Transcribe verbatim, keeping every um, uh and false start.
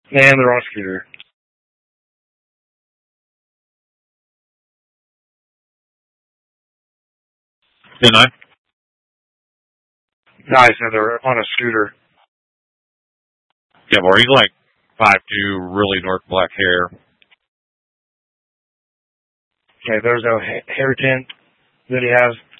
And they're on a scooter. Didn't I? No, I said they're on a scooter. Yeah, boy, he's like five two, really dark black hair. Okay, there's no ha- hair tint that he has.